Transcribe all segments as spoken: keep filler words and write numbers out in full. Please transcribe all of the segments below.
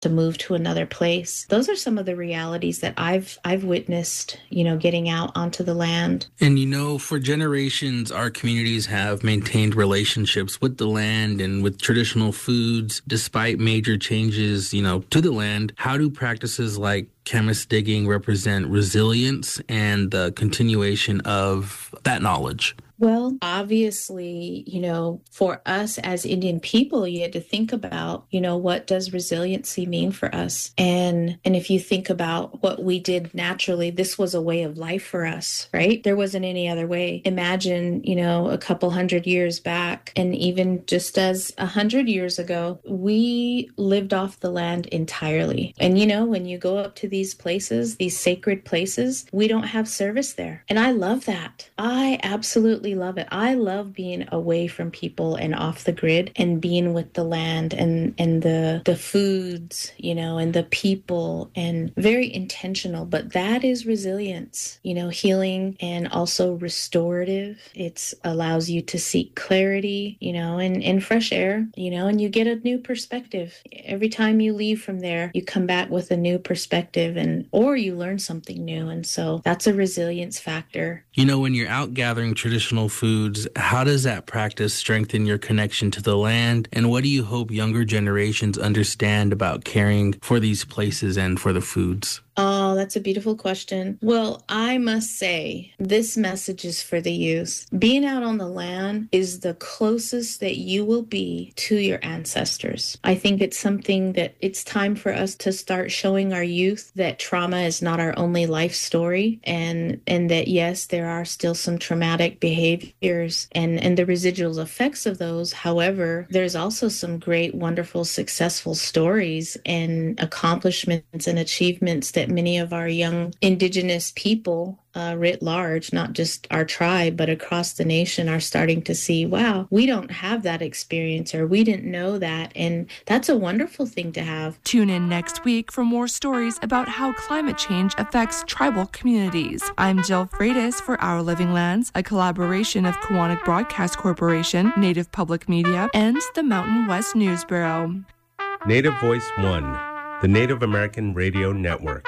to move to another place. Those are some of the realities that I've I've witnessed, you know, getting out onto the land. And, you know, for generations, our communities have maintained relationships with the land and with traditional foods, despite major changes, you know, to the land. How do practices like chemist digging represent resilience and the continuation of that knowledge? Well, obviously, you know, for us as Indian people, you had to think about, you know, what does resiliency mean for us? And and if you think about what we did naturally, this was a way of life for us, right? There wasn't any other way. Imagine, you know, a couple hundred years back, and even just as a hundred years ago, we lived off the land entirely. And, you know, when you go up to these places, these sacred places, we don't have service there. And I love that. I absolutely love it. I love being away from people and off the grid and being with the land and, and the, the foods, you know, and the people, and very intentional. But that is resilience, you know, healing and also restorative. It allows you to seek clarity, you know, and, and fresh air, you know, and you get a new perspective. Every time you leave from there, you come back with a new perspective, and or you learn something new. And so that's a resilience factor. You know, when you're out gathering traditional foods, how does that practice strengthen your connection to the land? And what do you hope younger generations understand about caring for these places and for the foods? Oh, that's a beautiful question. Well, I must say, this message is for the youth. Being out on the land is the closest that you will be to your ancestors. I think it's something that it's time for us to start showing our youth that trauma is not our only life story, and and that, yes, there are still some traumatic behaviors and, and the residual effects of those. However, there's also some great, wonderful, successful stories and accomplishments and achievements that many of our young Indigenous people uh, writ large, not just our tribe, but across the nation, are starting to see, wow, we don't have that experience, or we didn't know that. And that's a wonderful thing to have. Tune in next week for more stories about how climate change affects tribal communities. I'm Jill Freitas for Our Living Lands, a collaboration of Kiwanis Broadcast Corporation, Native Public Media, and the Mountain West News Bureau. Native Voice One, the Native American Radio Network.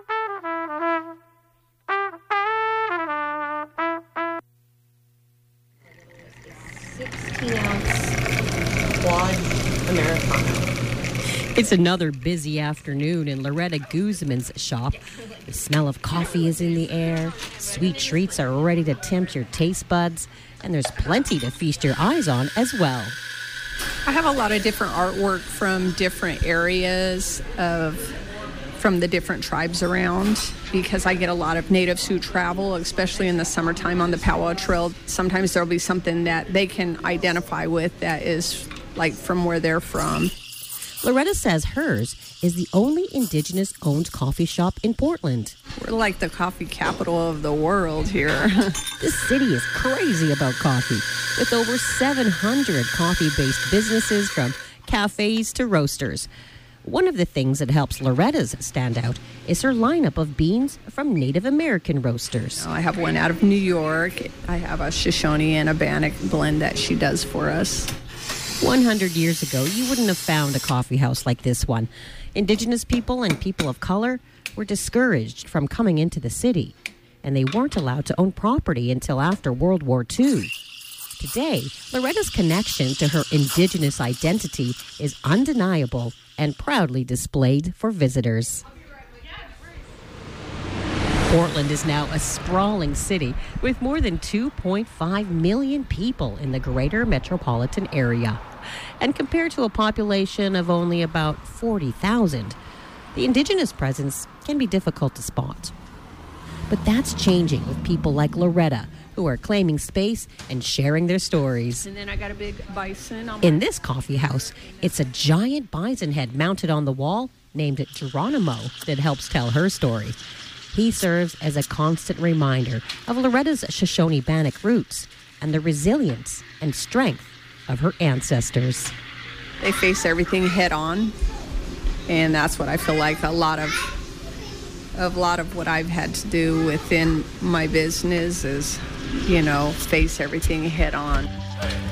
sixteen ounce quad Americano. It's another busy afternoon in Loretta Guzman's shop. The smell of coffee is in the air. Sweet treats are ready to tempt your taste buds. And there's plenty to feast your eyes on as well. I have a lot of different artwork from different areas of from the different tribes around, because I get a lot of natives who travel, especially in the summertime on the Powwow Trail. Sometimes there'll be something that they can identify with that is like from where they're from. Loretta says hers is the only Indigenous-owned coffee shop in Portland. We're like the coffee capital of the world here. This city is crazy about coffee, with over seven hundred coffee-based businesses from cafes to roasters. One of the things that helps Loretta's stand out is her lineup of beans from Native American roasters. I have one out of New York. I have a Shoshone and a Bannock blend that she does for us. one hundred years ago, you wouldn't have found a coffee house like this one. Indigenous people and people of color were discouraged from coming into the city, and they weren't allowed to own property until after World War Two. Today, Loretta's connection to her Indigenous identity is undeniable and proudly displayed for visitors. Portland is now a sprawling city with more than two point five million people in the greater metropolitan area. And compared to a population of only about forty thousand, the Indigenous presence can be difficult to spot. But that's changing with people like Loretta, who are claiming space and sharing their stories. And then I got a big bison on my- In this coffee house, it's a giant bison head mounted on the wall named Geronimo that helps tell her story. He serves as a constant reminder of Loretta's Shoshone Bannock roots and the resilience and strength of her ancestors. They face everything head on, and that's what I feel like a lot of a lot of what I've had to do within my business is, you know, face everything head on.